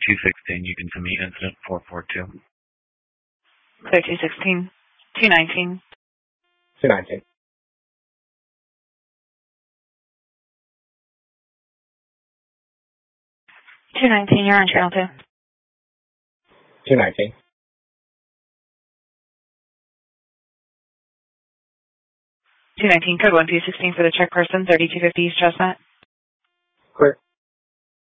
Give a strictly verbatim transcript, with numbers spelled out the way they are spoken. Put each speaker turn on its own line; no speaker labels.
two sixteen, you can send me incident four four two.
Clear two sixteen. two nineteen.
two nineteen.
two nineteen, you're on channel two.
two nineteen.
two nineteen, code one two sixteen for the check person, thirty-two fifty East Chestnut.
Clear.